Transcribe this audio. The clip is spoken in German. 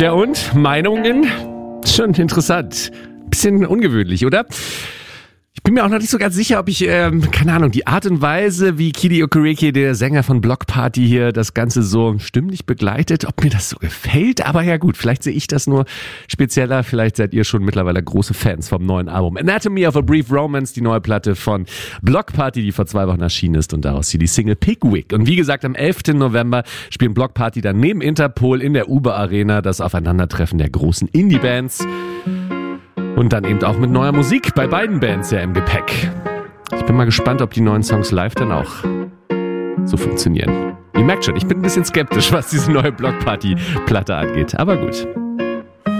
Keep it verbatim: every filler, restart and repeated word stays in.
Der und Meinungen? Schon interessant. Bisschen ungewöhnlich, oder? Ich bin mir auch noch nicht so ganz sicher, ob ich, ähm, keine Ahnung, die Art und Weise, wie Kidi Okereke, der Sänger von Bloc Party, hier das Ganze so stimmlich begleitet, ob mir das so gefällt. Aber ja gut, vielleicht sehe ich das nur spezieller. Vielleicht seid ihr schon mittlerweile große Fans vom neuen Album Anatomy of a Brief Romance, die neue Platte von Bloc Party, die vor zwei Wochen erschienen ist, und daraus hier die Single Pigwig. Und wie gesagt, am elften November spielen Bloc Party dann neben Interpol in der Uber Arena, das Aufeinandertreffen der großen Indie-Bands. Und dann eben auch mit neuer Musik bei beiden Bands ja im Gepäck. Ich bin mal gespannt, ob die neuen Songs live dann auch so funktionieren. Ihr merkt schon, ich bin ein bisschen skeptisch, was diese neue Bloc Party Platte angeht. Aber gut.